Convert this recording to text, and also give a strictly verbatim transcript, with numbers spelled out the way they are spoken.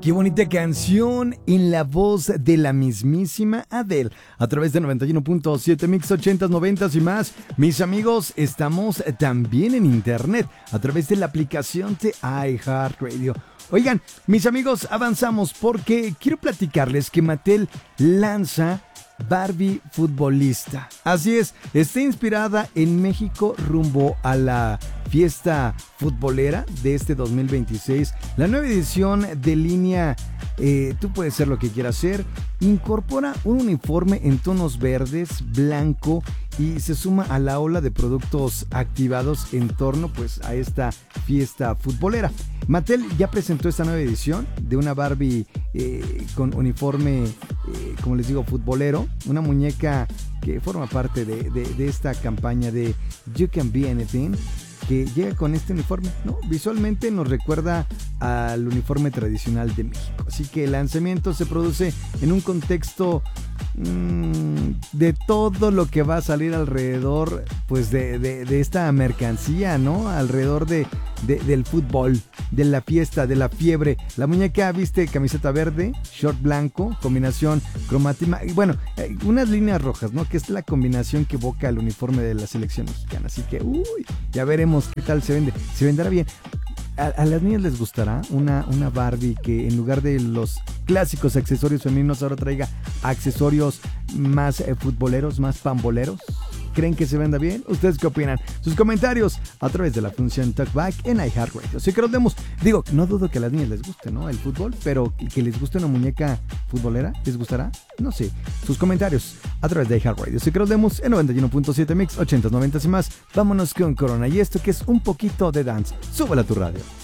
Qué bonita canción en la voz de la mismísima Adele a través de noventa y uno punto siete Mix ochentas, noventas y más. Mis amigos, estamos también en internet a través de la aplicación de iHeartRadio. Oigan, mis amigos, avanzamos porque quiero platicarles que Mattel lanza Barbie futbolista. Así es, está inspirada en México rumbo a la fiesta futbolera de este dos mil veintiséis. La nueva edición de línea eh, Tú puedes ser lo que quieras ser incorpora un uniforme en tonos verdes, blanco y se suma a la ola de productos activados en torno pues a esta fiesta futbolera. Mattel ya presentó esta nueva edición de una Barbie eh, con uniforme, eh, como les digo, futbolero, una muñeca que forma parte de, de, de esta campaña de You Can Be Anything, que llega con este uniforme, ¿no? Visualmente nos recuerda al uniforme tradicional de México. Así que el lanzamiento se produce en un contexto mmm, de todo lo que va a salir alrededor, pues de, de, de esta mercancía, ¿no? Alrededor de, de, del fútbol, de la fiesta, de la fiebre. La muñeca viste camiseta verde, short blanco, combinación cromática, y bueno, unas líneas rojas, ¿no? Que es la combinación que evoca el uniforme de la selección mexicana. Así que, uy, ya veremos qué tal se vende. Se venderá bien. A, a las niñas les gustará una, una Barbie que en lugar de los clásicos accesorios femeninos ahora traiga accesorios más eh, futboleros, más pamboleros. ¿Creen que se venda bien? ¿Ustedes qué opinan? Sus comentarios a través de la función Talkback en iHeartRadio. Así que nos vemos. Digo, no dudo que a las niñas les guste, ¿no? El fútbol, pero que les guste una muñeca futbolera, ¿les gustará? No sé. Sus comentarios a través de iHeartRadio. Así que nos vemos en noventa y uno punto siete Mix, ochentas, noventas y más. Vámonos con Corona y esto que es un poquito de dance. Súbela a tu radio.